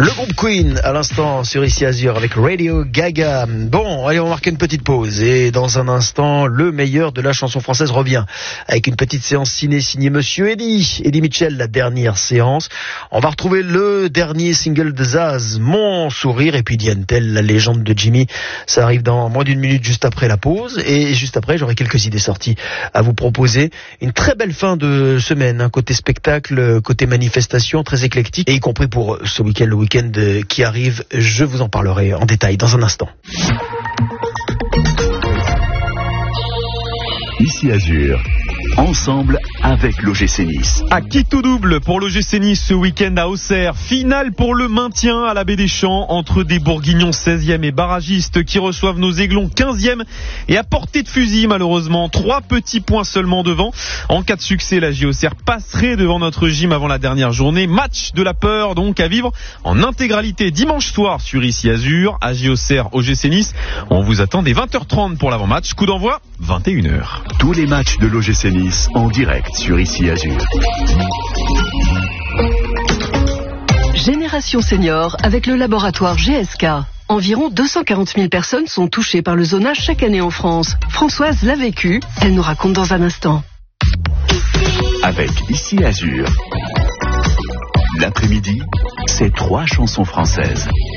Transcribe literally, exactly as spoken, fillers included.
Le groupe Queen, à l'instant, sur Ici Azur, avec Radio Gaga. Bon, allez, on va marquer une petite pause. Et dans un instant, le meilleur de la chanson française revient. Avec une petite séance ciné signée Monsieur Eddy. Eddy Mitchell, la dernière séance. On va retrouver le dernier single de Zaz, Mon Sourire. Et puis Diane Tell, la légende de Jimmy. Ça arrive dans moins d'une minute juste après la pause. Et juste après, j'aurai quelques idées sorties à vous proposer. Une très belle fin de semaine, hein, côté spectacle, côté manifestation, très éclectique. Et y compris pour ce week-end, le week-end qui arrive, je vous en parlerai en détail dans un instant. Ici Azur, ensemble avec l'O G C Nice. À qui tout double pour l'O G C Nice ce week-end à Auxerre. Finale pour le maintien à la Baie des Champs entre des Bourguignons seizième et barragistes qui reçoivent nos Aiglons quinzième et à portée de fusil malheureusement. Trois petits points seulement devant. En cas de succès, la J O C R passerait devant notre gym avant la dernière journée. Match de la peur donc à vivre en intégralité dimanche soir sur Ici Azur. À J O C R O G C Nice. On vous attend dès vingt heures trente pour l'avant-match. Coup d'envoi vingt et une heures. Tous les matchs de l'O G C Nice en direct sur Ici Azur. Génération Senior avec le laboratoire G S K. Environ deux cent quarante mille personnes sont touchées par le zonage chaque année en France. Françoise l'a vécu, elle nous raconte dans un instant. Avec Ici Azur, l'après-midi, c'est trois chansons françaises.